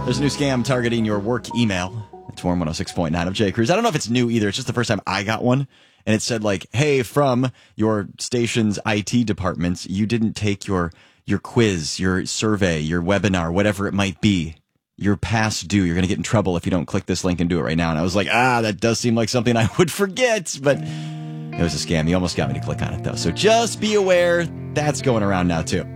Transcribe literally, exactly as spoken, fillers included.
There's a new scam targeting your work email. It's Warm one oh six point nine of J. Cruz. I don't know if it's new either. It's just the first time I got one. And it said like, hey, from your station's I T departments, you didn't take your your quiz, your survey, your webinar, whatever it might be. You're past due. You're going to get in trouble if you don't click this link and do it right now. And I was like, ah, that does seem like something I would forget. But it was a scam. You almost got me to click on it, though. So just be aware that's going around now, too.